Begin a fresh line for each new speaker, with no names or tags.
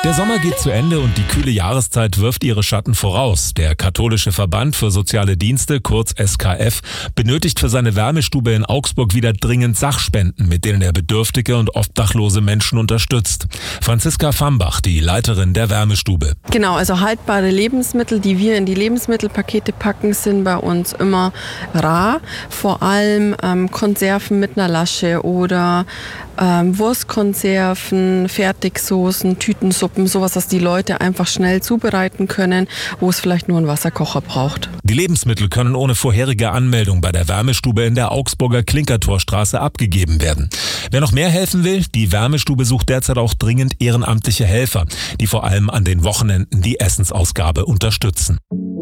Der Sommer geht zu Ende und die kühle Jahreszeit wirft ihre Schatten voraus. Der Katholische Verband für Soziale Dienste, kurz SKF, benötigt für seine Wärmestube in Augsburg wieder dringend Sachspenden, mit denen er bedürftige und obdachlose Menschen unterstützt. Franziska Fambach, die Leiterin der Wärmestube.
Genau, also haltbare Lebensmittel, die wir in die Lebensmittelpakete packen, sind bei uns immer rar. Vor allem Konserven mit einer Lasche oder Wurstkonserven, Fertigsoßen, Tütensuppen, sowas, was die Leute einfach schnell zubereiten können, wo es vielleicht nur einen Wasserkocher braucht.
Die Lebensmittel können ohne vorherige Anmeldung bei der Wärmestube in der Augsburger Klinkertorstraße abgegeben werden. Wer noch mehr helfen will, die Wärmestube sucht derzeit auch dringend ehrenamtliche Helfer, die vor allem an den Wochenenden die Essensausgabe unterstützen.